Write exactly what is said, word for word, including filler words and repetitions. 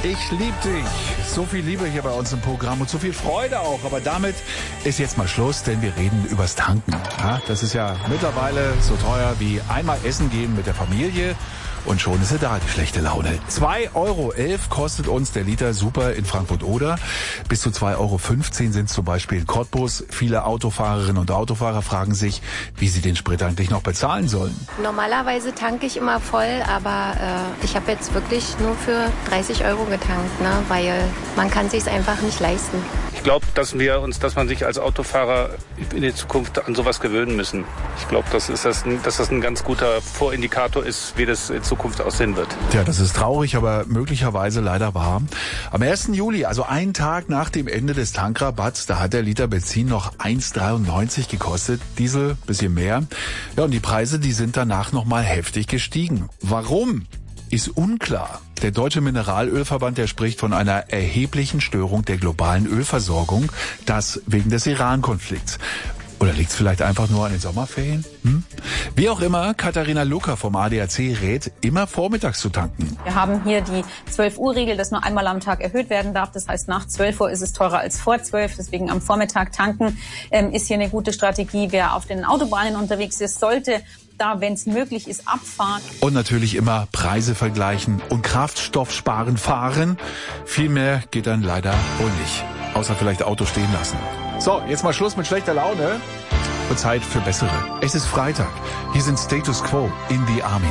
Ich lieb dich. So viel Liebe hier bei uns im Programm und so viel Freude auch. Aber damit ist jetzt mal Schluss, denn wir reden übers Tanken. Ja, das ist ja mittlerweile so teuer wie einmal essen gehen mit der Familie. Und schon ist sie da, die schlechte Laune. zwei Euro elf kostet uns der Liter Super in Frankfurt-Oder. Bis zu zwei Euro fünfzehn sind es zum Beispiel in Cottbus. Viele Autofahrerinnen und Autofahrer fragen sich, wie sie den Sprit eigentlich noch bezahlen sollen. Normalerweise tanke ich immer voll, aber äh, ich habe jetzt wirklich nur für dreißig Euro getankt, ne? Weil man kann sich's einfach nicht leisten. Ich glaube, dass wir uns, dass man sich als Autofahrer in der Zukunft an sowas gewöhnen müssen. Ich glaube, dass, das, dass das ein ganz guter Vorindikator ist, wie das in Zukunft aussehen wird. Ja, das ist traurig, aber möglicherweise leider wahr. Am ersten Juli, also einen Tag nach dem Ende des Tankrabatts, da hat der Liter Benzin noch eins dreiundneunzig gekostet, Diesel bisschen mehr. Ja, und die Preise, die sind danach nochmal heftig gestiegen. Warum? Ist unklar. Der Deutsche Mineralölverband, der spricht von einer erheblichen Störung der globalen Ölversorgung, das wegen des Iran-Konflikts. Oder liegt es vielleicht einfach nur an den Sommerferien? Hm? Wie auch immer, Katharina Lucker vom A D A C rät, immer vormittags zu tanken. Wir haben hier die zwölf Uhr Regel, dass nur einmal am Tag erhöht werden darf. Das heißt, nach zwölf Uhr ist es teurer als vor zwölf. Deswegen am Vormittag tanken ähm, ist hier eine gute Strategie. Wer auf den Autobahnen unterwegs ist, sollte da, wenn es möglich ist, abfahren. Und natürlich immer Preise vergleichen und kraftstoffsparend fahren. Viel mehr geht dann leider wohl nicht. Außer vielleicht Auto stehen lassen. So, jetzt mal Schluss mit schlechter Laune und Zeit für bessere. Es ist Freitag. Hier sind Status Quo in the Army.